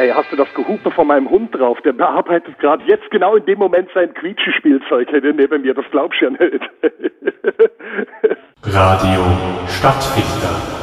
Hey, hast du das Gehupe von meinem Hund drauf? Der bearbeitet gerade jetzt genau in dem Moment sein Quietschespielzeug neben mir. Das glaubst du ja nicht. Radio Stadtfilter.